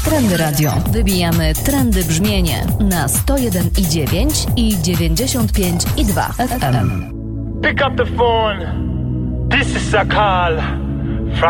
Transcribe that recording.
Trendy Radio. Wybijamy trendy brzmienie na 101,9 i 95,2 FM. Pick up the phone. This is Sakal.